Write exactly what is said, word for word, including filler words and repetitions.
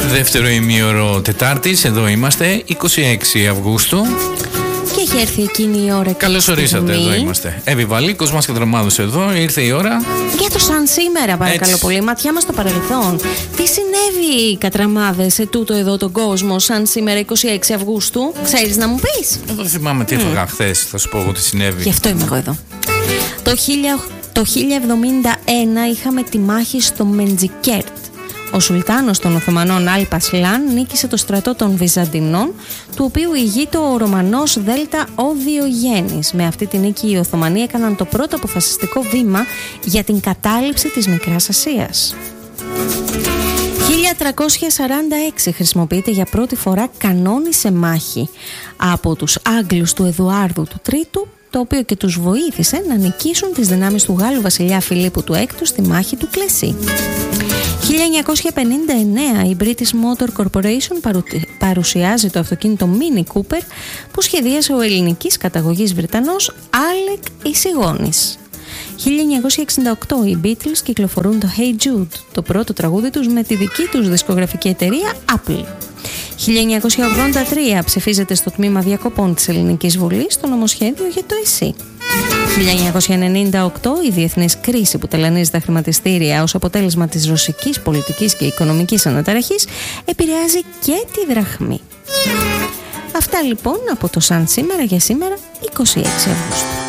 Δεύτερο ημίωρο Τετάρτης, εδώ είμαστε, είκοσι έξι Αυγούστου. Και έχει έρθει εκείνη η ώρα. Καλώς ορίσατε, εδώ είμαστε. Εύη Βαλίκος, μας και Δραμάδος εδώ, ήρθε η ώρα. Για το σαν σήμερα, παρακαλώ Έτσι. πολύ. Ματιά μας στο παρελθόν. Τι συνέβη, Κατραμάδες, σε τούτο εδώ τον κόσμο, σαν σήμερα είκοσι έξι Αυγούστου? Ξέρεις να μου πεις? Εγώ δεν θυμάμαι τι έφαγα mm. χθες, θα σου πω εγώ τι συνέβη. Γι' αυτό είμαι εγώ εδώ. Το, χίλια, το χίλια εβδομήντα ένα είχαμε τη μάχη στο Μεντζικέρτ. Ο Σουλτάνος των Οθωμανών Αλ-Πασλάν νίκησε το στρατό των Βυζαντινών, του οποίου ηγείται ο Ρωμανός Δέλτα ο Διογέννης. Με αυτή τη νίκη οι Οθωμανοί έκαναν το πρώτο αποφασιστικό βήμα για την κατάληψη της Μικράς Ασίας. χίλια τριακόσια σαράντα έξι χρησιμοποιείται για πρώτη φορά κανόνι σε μάχη από τους Άγγλους του Εδουάρδου του Τρίτου, το οποίο και τους βοήθησε να νικήσουν τις δυνάμεις του Γάλλου βασιλιά Φιλίππου του Έκτου στη μάχη του Κλεσί. χίλια εννιακόσια πενήντα εννέα η British Motor Corporation παρουσιάζει το αυτοκίνητο Mini Cooper που σχεδίασε ο ελληνικής καταγωγής Βρετανός Άλεκ Ισηγόνης. χίλια εννιακόσια εξήντα οκτώ οι Beatles κυκλοφορούν το Hey Jude, το πρώτο τραγούδι τους με τη δική τους δισκογραφική εταιρεία Apple. χίλια εννιακόσια ογδόντα τρία ψηφίζεται στο τμήμα διακοπών της Ελληνικής Βουλής το νομοσχέδιο για το ΕΣΥ. χίλια εννιακόσια ενενήντα οκτώ η διεθνής κρίση που ταλανίζει τα χρηματιστήρια ως αποτέλεσμα της ρωσικής πολιτικής και οικονομικής αναταραχής επηρεάζει και τη δραχμή. Αυτά λοιπόν από το σαν σήμερα για σήμερα είκοσι έξι Αυγούστου.